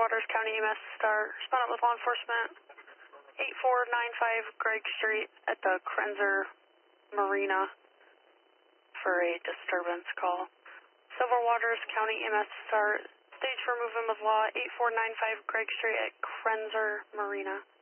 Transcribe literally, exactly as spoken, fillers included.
Waters County E M S Star, respond up with law enforcement, eight four nine five Greg Street at the Krenzer Marina for a disturbance call. Silver Waters County E M S Star, stage for movement with law, eight four nine five Greg Street at Krenzer Marina.